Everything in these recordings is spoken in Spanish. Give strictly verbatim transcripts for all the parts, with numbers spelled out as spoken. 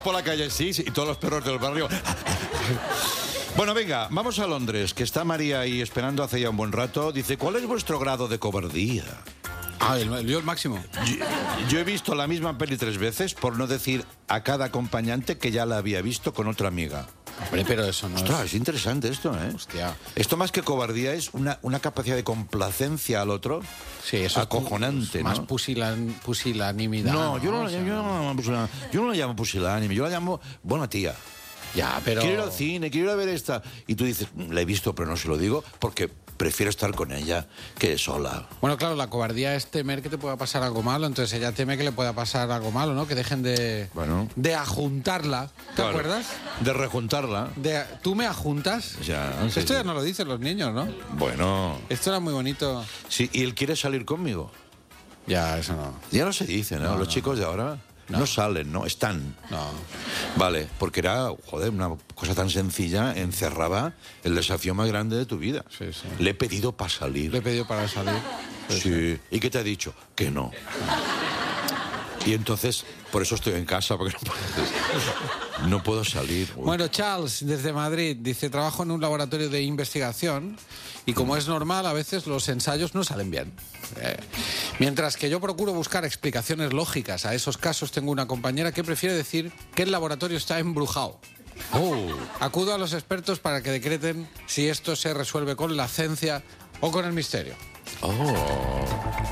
Por la calle, sí, sí, y todos los perros del barrio. Bueno, venga, vamos a Londres, que está María ahí esperando hace ya un buen rato. Dice, ¿cuál es vuestro grado de cobardía? Ah, el, yo el máximo. Yo, yo he visto la misma peli tres veces, por no decir a cada acompañante que ya la había visto con otra amiga. Hombre, pero eso no Ostras, es... es interesante esto, ¿eh? Hostia. Esto más que cobardía es una, una capacidad de complacencia al otro. Sí, eso acojonante, es ¿no? más pusilan, pusilanimidad. No, yo no, O sea, yo, no, la llamo pusilánime, yo no la llamo pusilánime, yo la llamo buena tía. Ya, pero... Quiero ir al cine, quiero ir a ver esta. Y tú dices, la he visto, pero no se lo digo porque prefiero estar con ella que sola. Bueno, claro, la cobardía es temer que te pueda pasar algo malo, entonces ella teme que le pueda pasar algo malo, ¿no? Que dejen de, Bueno. de ajuntarla. ¿Te Claro, acuerdas? De rejuntarla. De, ¿Tú me ajuntas? Ya, sí, Esto sí. ya no lo dicen los niños, ¿no? Bueno. Esto era muy bonito. Sí, y él quiere salir conmigo. Ya, eso no. Ya no se dice, ¿no? No, Los no. chicos de ahora no. no salen, ¿no? Están. No. Vale, porque era, joder, una cosa tan sencilla, encerraba el desafío más grande de tu vida. Sí, sí. Le he pedido para salir. Le he pedido para salir. Sí. ¿Y qué te ha dicho? Que no. Y entonces, por eso estoy en casa, porque no puedo, no puedo salir. Uy. Bueno, Charles, desde Madrid, dice, trabajo en un laboratorio de investigación y como es normal, a veces los ensayos no salen bien. Eh, mientras que yo procuro buscar explicaciones lógicas a esos casos, tengo una compañera que prefiere decir que el laboratorio está embrujado. Oh. Acudo a los expertos para que decreten si esto se resuelve con la ciencia o con el misterio. Oh.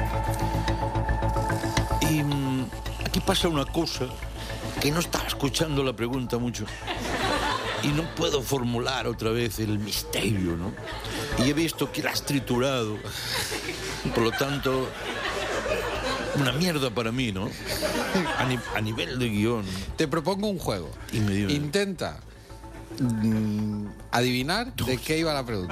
Y mm, aquí pasa una cosa que no estaba escuchando la pregunta mucho. Y no puedo formular otra vez el misterio, ¿no? Y he visto que la has triturado. Por lo tanto, una mierda para mí, ¿no? A, ni- a nivel de guión. Te propongo un juego. Y me dio- Intenta mm, adivinar de qué iba la pregunta.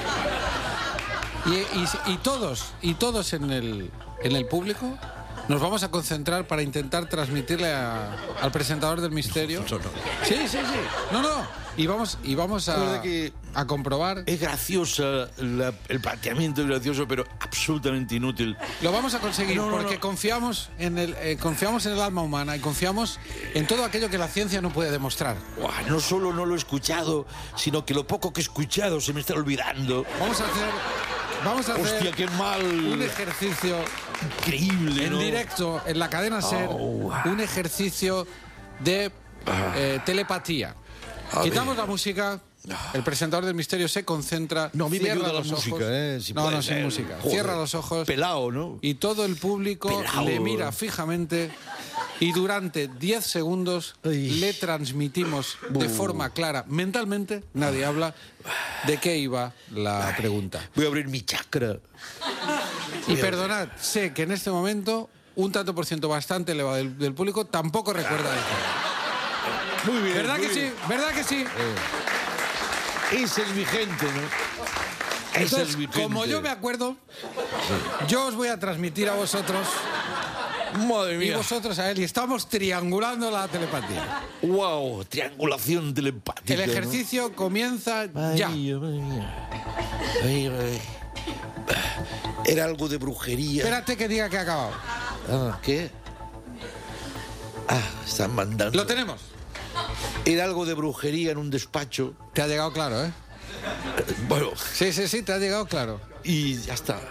Y, y- y todos, y todos en el, en el público nos vamos a concentrar para intentar transmitirle a- al presentador del misterio. No, no. Sí, sí, sí. No, no. Y vamos, y vamos La a, verdad que- a comprobar. Es graciosa, la- el planteamiento es gracioso, pero absolutamente inútil. Lo vamos a conseguir No, no, porque no. confiamos en el eh, confiamos en el alma humana y confiamos en todo aquello que la ciencia no puede demostrar. Buah, no solo no lo he escuchado, sino que lo poco que he escuchado se me está olvidando. Vamos a hacer vamos a hacer Hostia, qué mal. un ejercicio Increíble, en ¿no? directo en la cadena SER, Oh. un ejercicio de eh, telepatía. A Quitamos ver. la música. El presentador del misterio se concentra. No, a mí me cierra ayuda la los música, ojos. ¿eh? Si no, puede no, sin ser. música. Joder. Cierra los ojos. Pelao, ¿no? Y todo el público Pelao. le mira fijamente y durante diez segundos Ay. le transmitimos de Uh. forma clara, mentalmente, nadie habla, de qué iba la pregunta. Voy a abrir mi chakra. Y perdonad, sé que en este momento un tanto por ciento bastante elevado del, del público tampoco recuerda de qué. Muy bien. ¿Verdad muy que sí? bien. ¿Verdad que sí? Esa es mi gente, ¿no? Esa Entonces, es mi gente. como yo me acuerdo, yo os voy a transmitir a vosotros Madre y mía. vosotros a él y estamos triangulando la telepatía. Wow, triangulación telepática. El ejercicio comienza ¿no? ya. Ay, madre mía. Ay, ay. Era algo de brujería. Espérate que diga que ha acabado. Ah, ¿qué? Ah, están mandando. Lo tenemos. Era algo de brujería en un despacho. Te ha llegado claro, ¿eh? Bueno, Sí, sí, sí, te ha llegado claro. y ya está.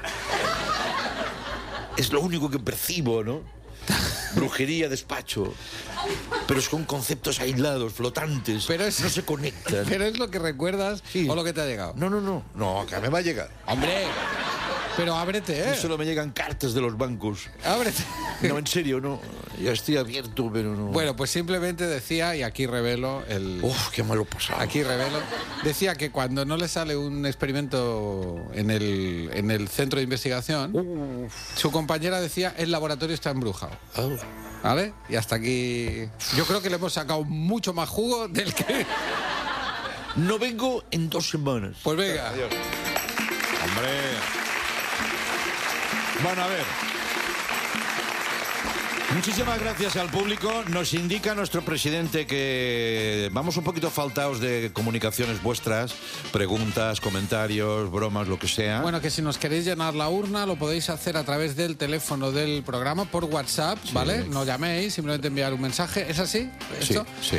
Es lo único que percibo, ¿no? Brujería, despacho. Pero son conceptos aislados, flotantes. Pero es- No se conectan. ¿Pero es lo que recuerdas Sí. o lo que te ha llegado? No, no, no. No, acá me va a llegar. ¡Hombre! Pero ábrete, ¿eh? Solo me llegan cartas de los bancos. Ábrete. No, en serio, no. Ya estoy abierto, pero no. Bueno, pues simplemente decía, y aquí revelo el... Uf, qué malo pasado. Aquí revelo. Decía que cuando no le sale un experimento en el, en el centro de investigación, Uf. su compañera decía, el laboratorio está embrujado. Ah. ¿Vale? Y hasta aquí... Yo creo que le hemos sacado mucho más jugo del que... No vengo en dos semanas. Pues venga. Hombre. Bueno, a ver. Muchísimas gracias al público. Nos indica nuestro presidente que vamos un poquito faltados de comunicaciones vuestras, preguntas, comentarios, bromas, lo que sea. Bueno, que si nos queréis llenar la urna lo podéis hacer a través del teléfono del programa por WhatsApp, ¿vale? Sí. No llaméis, simplemente enviar un mensaje. ¿Es así? ¿Esto? Sí, sí.